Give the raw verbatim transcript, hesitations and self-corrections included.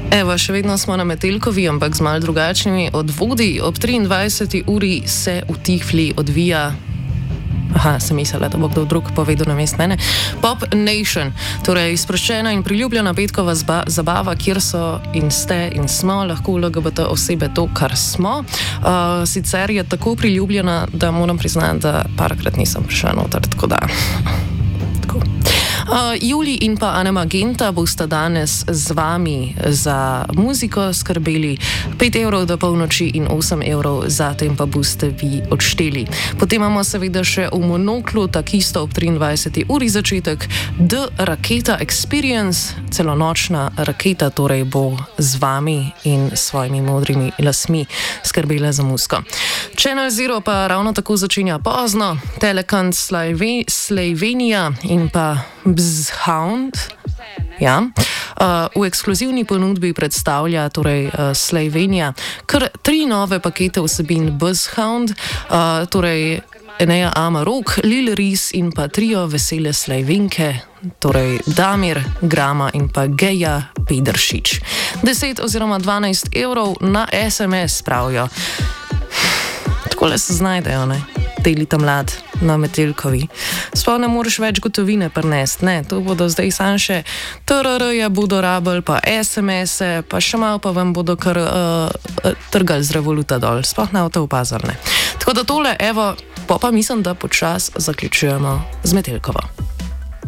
Evo, še vedno smo na Metelkovi, ampak z malo drugačnimi odvodi. Ob triindvajseti uri se v Tifli odvija, aha, sem mislila, da bo kdo drug povedal na mest mene, Pop Nation, torej sproščena in priljubljena petkova zba, zabava, kjer so in ste in smo lahko L G B T osebe to, kar smo. Uh, sicer je tako priljubljena, da moram priznati, da parkrat nisem prišla noter, tako da... Uh, Julij in pa Ana Magenta bosta danes z vami za muziko skrbeli. pet evrov do polnoči in osem evrov, zatem pa boste vi odšteli. Potem imamo seveda še v Monoklu, takisto ob triindvajseti uri začetek, The Raketa Experience, celonočna raketa torej bo z vami in svojimi modrimi lasmi skrbela za muziko. Channel Zero pa ravno tako začenja pozno, Telekant Slovenia in pa Bzhound, ja, uh, v ekskluzivni ponudbi predstavlja torej uh, Slovenia kar tri nove pakete vsebin Bzhound, uh, torej Enea Amarok, Lil Ris in pa trio vesele Slovenke, torej Damir, Grama in pa Geja Pedršič. deset oziroma dvanajst evrov na S M S pravijo. Takole se znajdejo, ne? Delita mlad na Metelkovi. Sploh ne moreš več gotovine prinesti, ne, to bodo zdaj sam še T R R-je bodo rabili, pa S M S-e, pa še malo pa vam bodo kar uh, trgali z revoluta dol, sploh ne v to opazarne. Tako da tole, evo, pa pa mislim, da počas zaključujemo z Metelkovo.